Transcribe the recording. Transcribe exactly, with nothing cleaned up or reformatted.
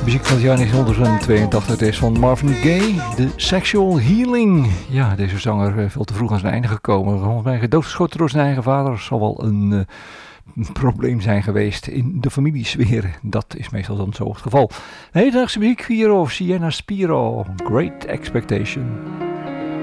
muziek van het jaar negentien tweeëntachtig. Dit is van Marvin Gaye, The Sexual Healing. Ja, deze zanger uh, veel te vroeg aan zijn einde gekomen. Volgens mij gedoodgeschoten door zijn eigen vader. Zal wel een uh, probleem zijn geweest in de familiesfeer. Dat is meestal dan zo het geval. Hedendaagse muziek hier of Sienna Spiro, Great Expectation.